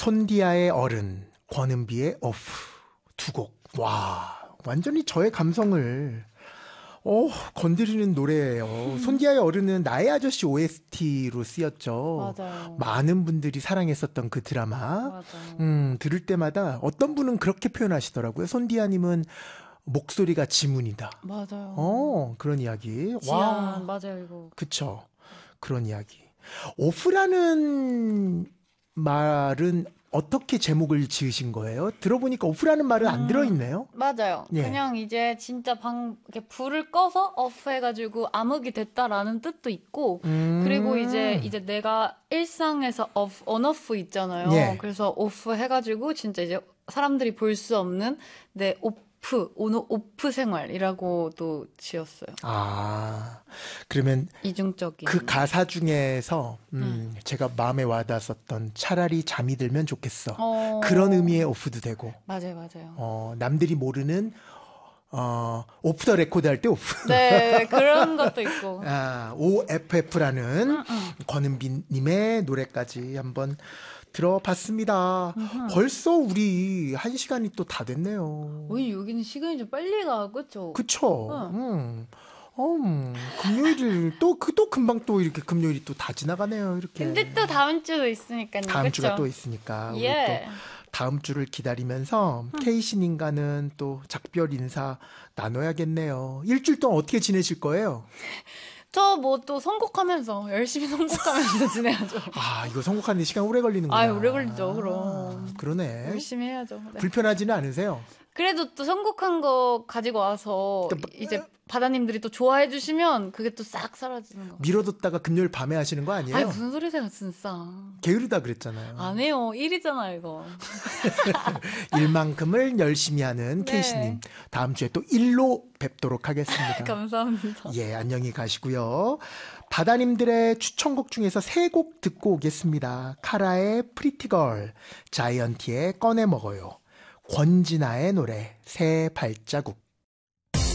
손디아의 어른, 권은비의 오프 두 곡. 와, 완전히 저의 감성을 건드리는 노래예요. 손디아의 어른은 나의 아저씨 OST로 쓰였죠. 맞아요. 많은 분들이 사랑했었던 그 드라마. 맞아요. 들을 때마다 어떤 분은 그렇게 표현하시더라고요. 손디아님은 목소리가 지문이다. 맞아요. 그런 이야기. 지안, 맞아요, 이거. 그쵸. 그런 이야기. 오프라는 말은 어떻게 제목을 지으신 거예요? 들어보니까 오프라는 말은 안 들어있네요. 맞아요. 예. 그냥 이제 진짜 이렇게 불을 꺼서 off 해가지고 암흑이 됐다라는 뜻도 있고, 그리고 이제 내가 일상에서 on off 있잖아요. 예. 그래서 off 해가지고 진짜 이제 사람들이 볼 수 없는 내 오프 생활이라고도 지었어요. 아, 그러면 이중적인. 그 가사 중에서 제가 마음에 와닿았었던 차라리 잠이 들면 좋겠어. 그런 의미의 오프도 되고. 맞아요. 남들이 모르는 오프 더 레코드 할 때 오프. 네, 그런 것도 있고. OFF라는 권은비님의 노래까지 한번 들어봤습니다. 벌써 우리 1시간이 또 다 됐네요. 오늘 여기는 시간이 좀 빨리 가, 그쵸? 그쵸? 금요일을 또 금방 또 이렇게 금요일이 또 다 지나가네요. 이렇게. 근데 또 다음 주도 있으니까요. 다음 그쵸? 주가 또 있으니까 우리 예. 또 다음 주를 기다리면서 K신인가는 또 작별 인사 나눠야겠네요. 일주일 동안 어떻게 지내실 거예요? 저 뭐 또 선곡하면서 열심히 선곡하면서 지내야죠. 이거 선곡하는 시간 오래 걸리는구나. 오래 걸리죠. 그럼 그러네. 열심히 해야죠. 네. 불편하지는 않으세요? 그래도 또 선곡한 거 가지고 와서 이제 바다님들이 또 좋아해 주시면 그게 또 싹 사라지는 거. 미뤄뒀다가 금요일 밤에 하시는 거 아니에요? 무슨 소리세요, 진짜. 게으르다 그랬잖아요. 안 해요. 일이잖아, 이거. 일만큼을 열심히 하는 네. 케이씨님. 다음 주에 또 일로 뵙도록 하겠습니다. 감사합니다. 예, 안녕히 가시고요. 바다님들의 추천곡 중에서 3곡 듣고 오겠습니다. 카라의 프리티걸, 자이언티의 꺼내 먹어요, 권진아의 노래 새 발자국.